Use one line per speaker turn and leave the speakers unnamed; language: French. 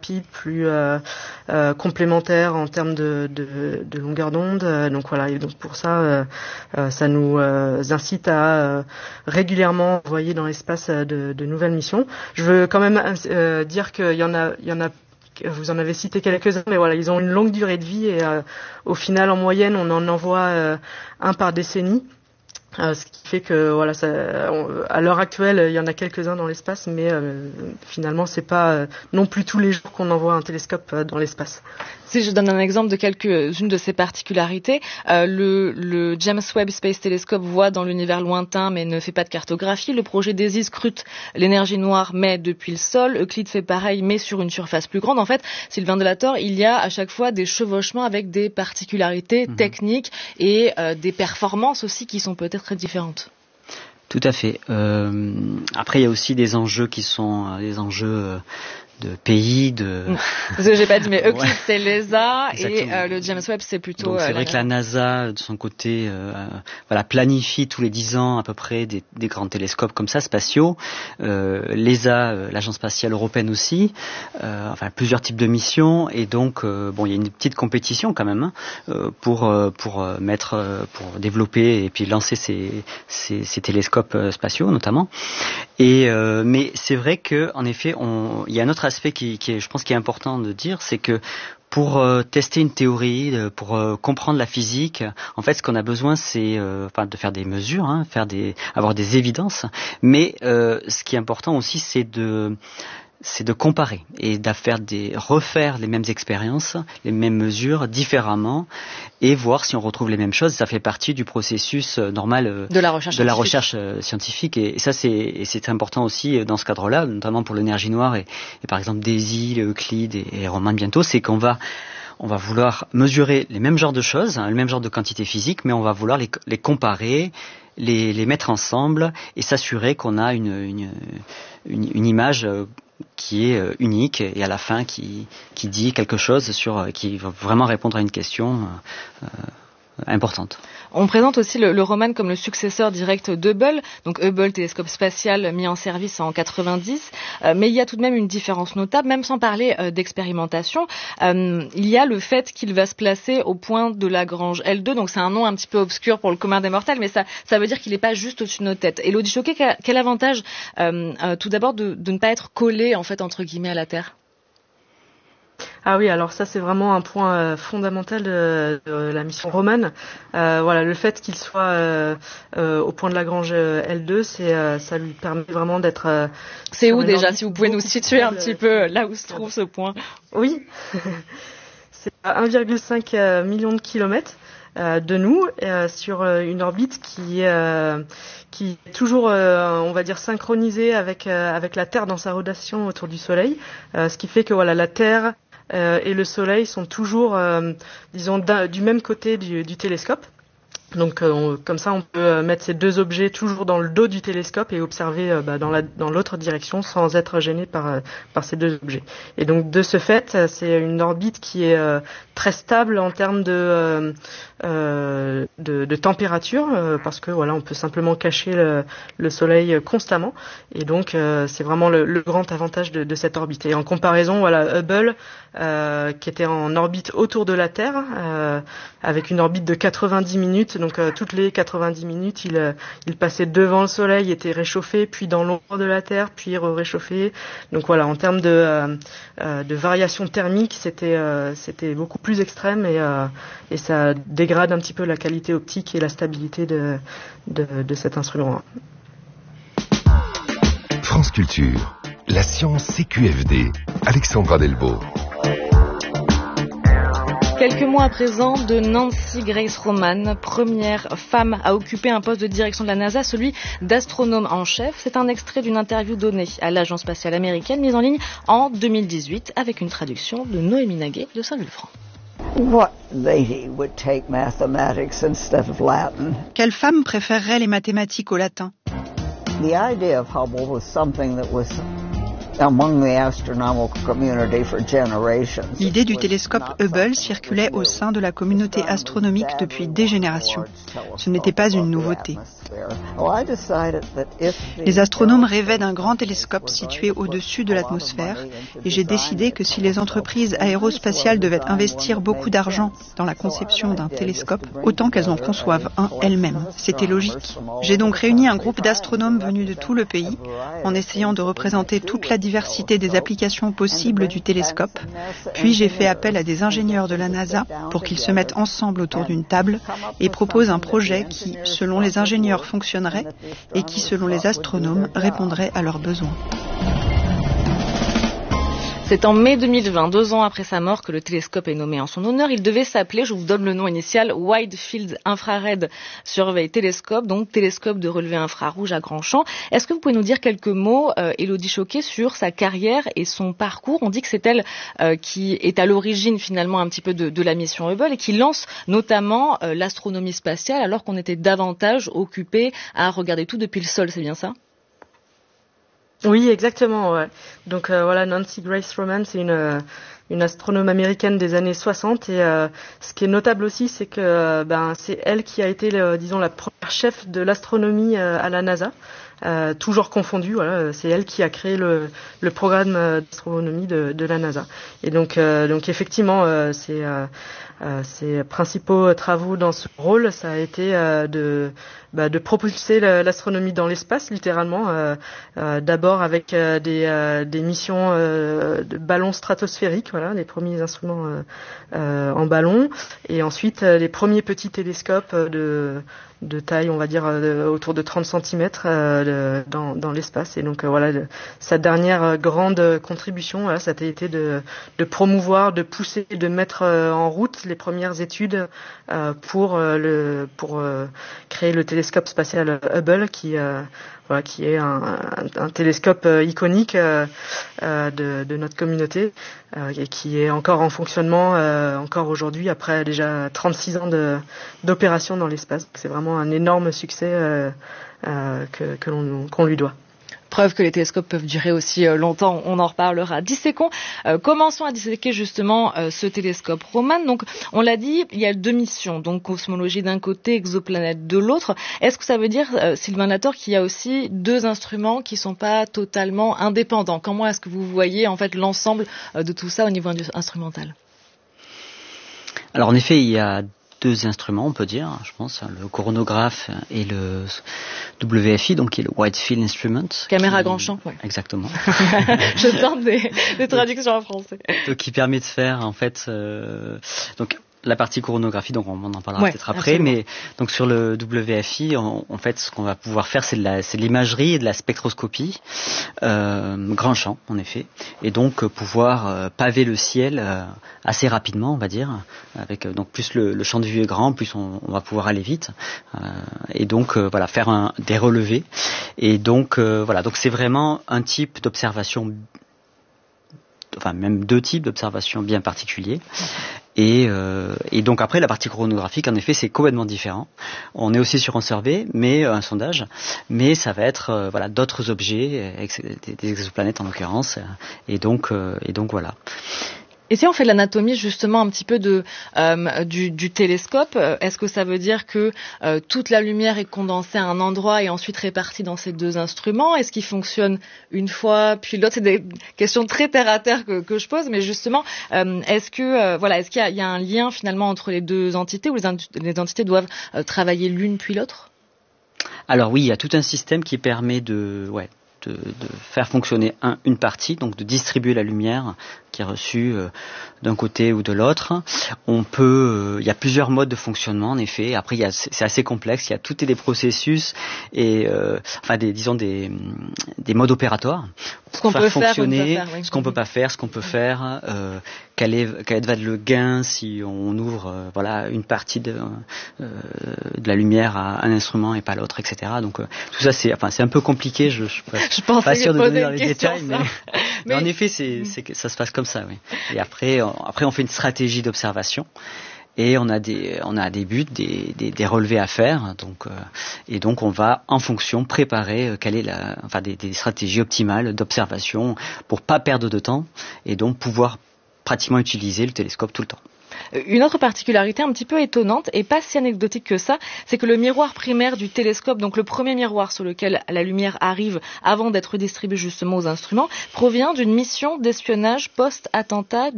rapides, plus complémentaires en termes de longueur d'onde. Donc voilà, et donc pour ça, ça nous incite à régulièrement envoyer dans l'espace de nouvelles missions. Je veux quand même dire qu'il y en a. Vous en avez cité quelques-uns, mais voilà, ils ont une longue durée de vie et au final, en moyenne, on en envoie un par décennie. Ce qui fait que voilà, à l'heure actuelle, il y en a quelques-uns dans l'espace, mais finalement, c'est pas non plus tous les jours qu'on envoie un télescope dans l'espace.
Si je donne un exemple de quelques-unes de ces particularités, le James Webb Space Telescope voit dans l'univers lointain, mais ne fait pas de cartographie. Le projet DESI scrute l'énergie noire, mais depuis le sol. Euclide fait pareil, mais sur une surface plus grande. En fait, Sylvain Delator, il y a à chaque fois des chevauchements avec des particularités techniques et des performances aussi qui sont peut-être très différentes.
Tout à fait. Après, il y a aussi des enjeux qui sont des enjeux de pays,
Parce que j'ai pas dit, mais Euclid,
ouais.
C'est l'ESA
Exactement.
et le James Webb, c'est plutôt...
Donc c'est vrai que la NASA, de son côté, planifie tous les 10 ans à peu près des grands télescopes comme ça, spatiaux. L'ESA, l'Agence spatiale européenne aussi, plusieurs types de missions. Et donc, il y a une petite compétition quand même pour développer et puis lancer ces télescopes spatiaux notamment. Mais c'est vrai que en effet, il y a un autre aspect qui est, je pense, qui est important de dire, c'est que pour tester une théorie, pour comprendre la physique, en fait, ce qu'on a besoin, c'est de faire des mesures, avoir des évidences. Mais ce qui est important aussi, c'est de comparer et refaire les mêmes expériences, les mêmes mesures différemment et voir si on retrouve les mêmes choses. Ça fait partie du processus normal
de la recherche
scientifique et ça c'est important aussi dans ce cadre-là, notamment pour l'énergie noire et par exemple DESI, Euclide et Roman bientôt, c'est qu'on va vouloir mesurer les mêmes genres de choses, le même genre de quantité physique, mais on va vouloir les comparer, les mettre ensemble et s'assurer qu'on a une image qui est unique et à la fin qui dit quelque chose qui va vraiment répondre à une question importante.
On présente aussi le Roman comme le successeur direct d'Hubble, donc Hubble, télescope spatial mis en service en 90, mais il y a tout de même une différence notable, même sans parler d'expérimentation. Il y a le fait qu'il va se placer au point de Lagrange L2, donc c'est un nom un petit peu obscur pour le commun des mortels, mais ça veut dire qu'il n'est pas juste au-dessus de nos têtes. Élodie Choquet, quel avantage tout d'abord de ne pas être collé en fait entre guillemets à la Terre?
Ah oui, alors ça c'est vraiment un point fondamental de la mission Roman. Le fait qu'il soit au point de Lagrange L2, ça lui permet vraiment d'être.
C'est où déjà, si vous pouvez nous situer un petit peu là où se trouve ce point?
Oui, c'est à 1,5 million de kilomètres de nous, sur une orbite qui est toujours, on va dire, synchronisée avec la Terre dans sa rotation autour du Soleil, ce qui fait que la Terre et le Soleil sont toujours, du même côté du télescope. Donc comme ça, on peut mettre ces deux objets toujours dans le dos du télescope et observer dans l'autre direction sans être gêné par ces deux objets. Et donc de ce fait, c'est une orbite qui est très stable en termes de température, parce que on peut simplement cacher le Soleil constamment. Et donc c'est vraiment le grand avantage de cette orbite. Et en comparaison, Hubble, qui était en orbite autour de la Terre, avec une orbite de 90 minutes. Donc toutes les 90 minutes, il passait devant le Soleil, était réchauffé, puis dans l'ombre de la Terre, puis réchauffé. Donc en termes de variation thermique, c'était beaucoup plus extrême et ça dégrade un petit peu la qualité optique et la stabilité de cet instrument.
France Culture, la science CQFD, Alexandra Delbo.
Quelques mois à présent de Nancy Grace Roman, première femme à occuper un poste de direction de la NASA, celui d'astronome en chef. C'est un extrait d'une interview donnée à l'Agence spatiale américaine, mise en ligne en 2018, avec une traduction de Noémie Naguet de Saint-Vulfranc.
What lady would take mathematics instead of Latin?
Quelle femme préférerait les mathématiques au latin?
The idea of Hubble was something that was among the astronomical community for generations.
L'idée du télescope Hubble circulait au sein de la communauté astronomique depuis des générations. Ce n'était pas une nouveauté. Les astronomes rêvaient d'un grand télescope situé au-dessus de l'atmosphère et j'ai décidé que si les entreprises aérospatiales devaient investir beaucoup d'argent dans la conception d'un télescope, autant qu'elles en conçoivent un elles-mêmes. C'était logique. J'ai donc réuni un groupe d'astronomes venus de tout le pays en essayant de représenter toute la diversité des applications possibles du télescope. Puis j'ai fait appel à des ingénieurs de la NASA pour qu'ils se mettent ensemble autour d'une table et proposent un projet qui, selon les ingénieurs, fonctionnerait et qui, selon les astronomes, répondrait à leurs besoins.
C'est en mai 2020, 2 ans après sa mort, que le télescope est nommé en son honneur. Il devait s'appeler, je vous donne le nom initial, Wide Field Infrared Survey Telescope, donc télescope de relevé infrarouge à grand champ. Est-ce que vous pouvez nous dire quelques mots, Élodie Choquet, sur sa carrière et son parcours? On dit que c'est elle qui est à l'origine finalement un petit peu de la mission Hubble et qui lance notamment l'astronomie spatiale alors qu'on était davantage occupé à regarder tout depuis le sol, c'est bien ça?
Oui, exactement. Ouais. Donc voilà, Nancy Grace Roman, c'est une astronome américaine des années 60 et ce qui est notable aussi, c'est que c'est elle qui a été, disons, la première chef de l'astronomie à la NASA. Toujours confondu, voilà, c'est elle qui a créé le programme d'astronomie de la NASA. Et donc effectivement, ses principaux travaux dans ce rôle, ça a été de propulser l'astronomie dans l'espace, littéralement. D'abord avec des missions de ballons stratosphériques, voilà, les premiers instruments en ballon, et ensuite les premiers petits télescopes de taille, on va dire, autour de 30 cm dans l'espace. Et donc voilà, sa dernière grande contribution, voilà, ça a été de promouvoir, de pousser, de mettre en route les premières études pour créer le télescope spatial Hubble, qui est un télescope iconique de notre communauté et qui est encore en fonctionnement encore aujourd'hui après déjà 36 ans d'opération dans l'espace. C'est vraiment un énorme succès qu'on lui doit.
Preuve que les télescopes peuvent durer aussi longtemps, on en reparlera. Disséquons, commençons à disséquer justement ce télescope Roman. Donc, on l'a dit, il y a 2 missions, donc cosmologie d'un côté, exoplanète de l'autre. Est-ce que ça veut dire, Sylvain Lator, qu'il y a aussi 2 instruments qui sont pas totalement indépendants? Comment est-ce que vous voyez en fait l'ensemble de tout ça au niveau instrumental?
Alors en effet, il y a 2 instruments, on peut dire, je pense, le coronagraphe et le WFI, donc qui est le Wide Field Instrument.
Caméra à grand champ, ouais.
Exactement.
Je tente des traductions en français.
Donc, qui permet de faire, en fait, donc, la partie coronographie, donc on en parlera peut-être après, absolument. Mais donc sur le WFI, en fait, ce qu'on va pouvoir faire, c'est de l'imagerie et de la spectroscopie, grand champ, en effet, et donc pouvoir paver le ciel assez rapidement, on va dire, avec donc plus le champ de vue est grand, plus on va pouvoir aller vite, et donc voilà, faire des relevés, et donc voilà, donc c'est vraiment un type d'observation, enfin même 2 types d'observations bien particuliers. Et donc après la partie chronographique, en effet, c'est complètement différent. On est aussi sur un survey, mais un sondage, mais ça va être voilà, d'autres objets, des exoplanètes en l'occurrence, et donc voilà.
Et si on fait de l'anatomie justement un petit peu du télescope, est-ce que ça veut dire que toute la lumière est condensée à un endroit et ensuite répartie dans ces 2 instruments? Est-ce qu'ils fonctionnent une fois puis l'autre? C'est des questions très terre à terre que je pose, mais justement, est-ce qu'il y a un lien finalement entre les 2 entités, ou les entités doivent travailler l'une puis l'autre?
Alors oui, il y a tout un système qui permet de faire fonctionner une partie, donc de distribuer la lumière qui est reçue d'un côté ou de l'autre. Il y a plusieurs modes de fonctionnement en effet. Après, c'est assez complexe. Il y a tous des processus et des modes opératoires pour faire fonctionner ce qu'on peut pas faire, ce qu'on peut faire. Quel va être le gain si on ouvre une partie de la lumière à un instrument et pas l'autre, etc. Donc tout ça c'est un peu compliqué. Je pense pas sûr de donner dans les détails, mais en effet ça se passe comme ça, oui. Et après on fait une stratégie d'observation et on a des buts, des relevés à faire. Et donc on va en fonction préparer quelle est des stratégies optimales d'observation pour pas perdre de temps et donc pouvoir pratiquement utiliser le télescope tout le temps.
Une autre particularité un petit peu étonnante et pas si anecdotique que ça, c'est que le miroir primaire du télescope, donc le premier miroir sur lequel la lumière arrive avant d'être distribuée justement aux instruments, provient d'une mission d'espionnage post-attentat